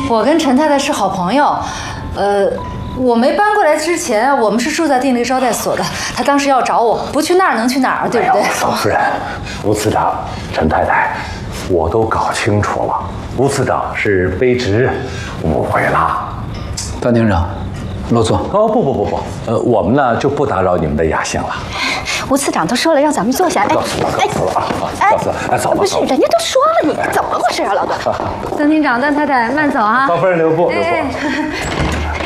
我跟陈太太是好朋友，我没搬过来之前，我们是住在定力招待所的。她当时要找我，不去那儿能去哪儿，对不对？ 嫂夫人，吴次长，陈太太，我都搞清楚了，吴次长是卑职误会了。 段厅长，落座。 哦，不，我们呢就不打扰你们的雅兴了。 吴次长都说了让咱们坐下。 告辞了啊！告辞，走吧。 不是，人家都说了，你怎么回事啊，老段？ 段厅长、段太太，慢走啊！ 嫂夫人留步。